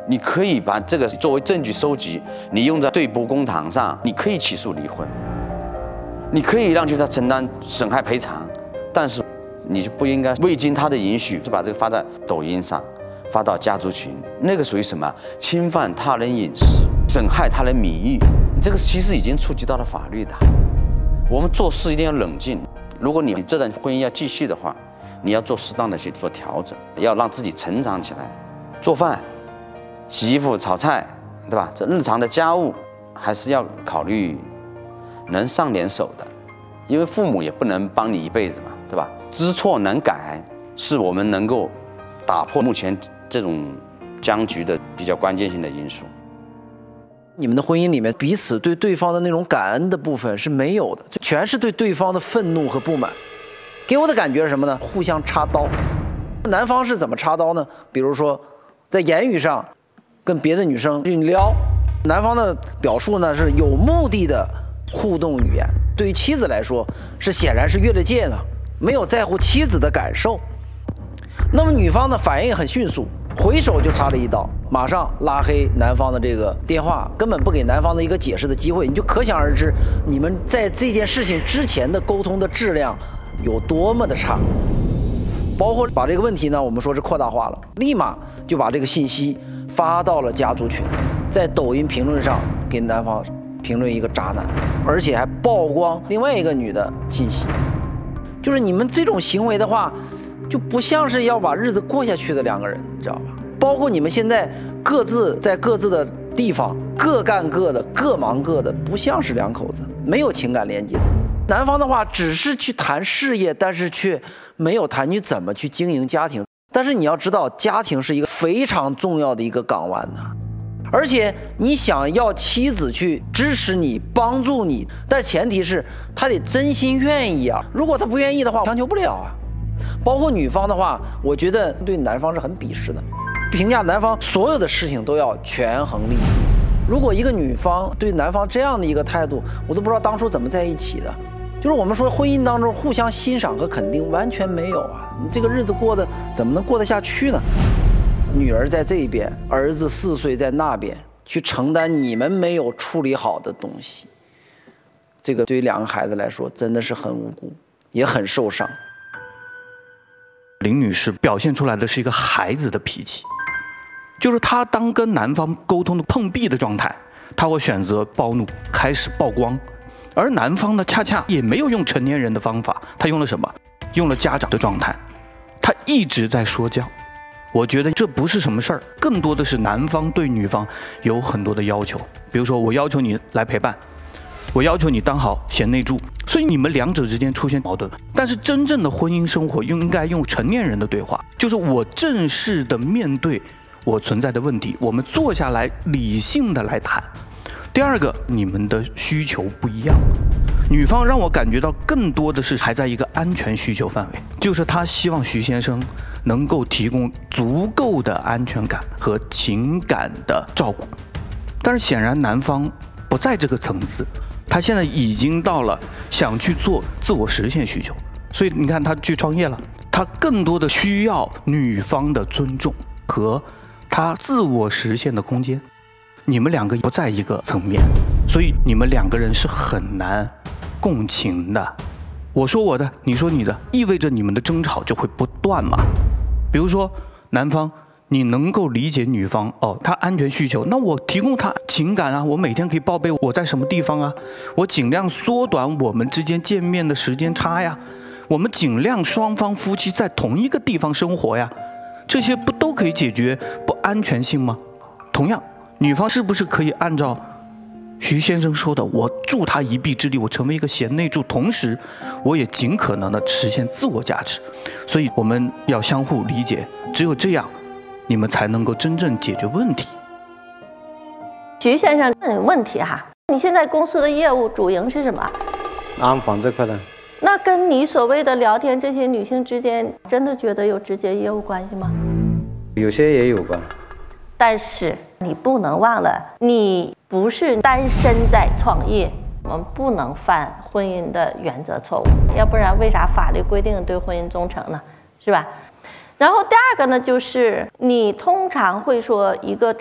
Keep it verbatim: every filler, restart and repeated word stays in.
你可以把这个作为证据收集，你用在对簿公堂上，你可以起诉离婚，你可以让去他承担损害赔偿，但是你就不应该未经他的允许就把这个发在抖音上，发到家族群，那个属于什么？侵犯他人隐私，损害他人名誉，这个其实已经触及到了法律的。我们做事一定要冷静，如果你这段婚姻要继续的话，你要做适当的去做调整，要让自己成长起来。做饭、洗衣服、炒菜，对吧？这日常的家务还是要考虑能上点手的，因为父母也不能帮你一辈子嘛，对吧？知错能改是我们能够打破目前这种僵局的比较关键性的因素。 你们的婚姻里面，彼此对对方的那种感恩的部分是没有的，就全是对对方的愤怒和不满。给我的感觉是什么呢？互相插刀。男方是怎么插刀呢？比如说，在言语上跟别的女生去撩，男方的表述呢是有目的的互动语言。对于妻子来说，是显然是越了界的，没有在乎妻子的感受。那么女方的反应也很迅速，回手就插了一刀，马上拉黑男方的这个电话，根本不给男方的一个解释的机会。你就可想而知，你们在这件事情之前的沟通的质量有多么的差。包括把这个问题呢，我们说是扩大化了，立马就把这个信息发到了家族群，在抖音评论上给男方评论一个渣男，而且还曝光另外一个女的信息。就是你们这种行为的话，就不像是要把日子过下去的两个人，你知道吧？包括你们现在各自在各自的地方各干各的，各忙各的，不像是两口子，没有情感连接。男方的话只是去谈事业，但是却没有谈你怎么去经营家庭。但是你要知道，家庭是一个非常重要的一个港湾呐、啊，而且你想要妻子去支持你、帮助你，但是前提是他得真心愿意啊。如果他不愿意的话，强求不了啊。包括女方的话，我觉得对男方是很鄙视的，评价男方所有的事情都要权衡利弊。如果一个女方对男方这样的一个态度，我都不知道当初怎么在一起的。就是我们说婚姻当中互相欣赏和肯定完全没有啊，你这个日子过得怎么能过得下去呢？女儿在这边，儿子四岁在那边，去承担你们没有处理好的东西，这个对于两个孩子来说真的是很无辜，也很受伤。 林女士表现出来的是一个孩子的脾气，就是她当跟男方沟通的碰壁的状态，她会选择暴怒，开始曝光。而男方呢，恰恰也没有用成年人的方法，他用了什么？用了家长的状态，他一直在说教。我觉得这不是什么事儿，更多的是男方对女方有很多的要求，比如说我要求你来陪伴，我要求你当好贤内助，所以你们两者之间出现矛盾。但是真正的婚姻生活应该用成年人的对话，就是我正式的面对我存在的问题，我们坐下来理性的来谈。第二个，你们的需求不一样，女方让我感觉到更多的是还在一个安全需求范围，就是她希望徐先生能够提供足够的安全感和情感的照顾。但是显然男方不在这个层次，他现在已经到了想去做自我实现需求，所以你看他去创业了，他更多的需要女方的尊重和他自我实现的空间。你们两个不在一个层面，所以你们两个人是很难共情的。我说我的，你说你的，意味着你们的争吵就会不断嘛。比如说男方，你能够理解女方哦，她安全需求，那我提供她情感啊，我每天可以报备我在什么地方啊，我尽量缩短我们之间见面的时间差呀，我们尽量双方夫妻在同一个地方生活呀，这些不都可以解决不安全性吗？同样，女方是不是可以按照徐先生说的，我助他一臂之力，我成为一个贤内助，同时我也尽可能的实现自我价值。所以我们要相互理解，只有这样你们才能够真正解决问题。 徐先生，问问题哈，你现在公司的业务主营是什么？ 安防这块的。 那跟你所谓的聊天这些女性之间，真的觉得有直接业务关系吗？ 有些也有吧。 但是你不能忘了，你不是单身在创业，我们不能犯婚姻的原则错误，要不然为啥法律规定对婚姻忠诚呢？是吧？然后第二个呢，就是你通常会说一个